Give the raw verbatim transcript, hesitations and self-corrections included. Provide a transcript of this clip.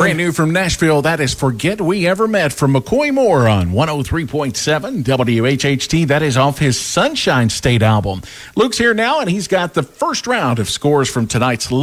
Brand new from Nashville, that is Forget We Ever Met from McCoy Moore on one oh three point seven W H H T. That is off his Sunshine State album. Luke's here now, and he's got the first round of scores from tonight's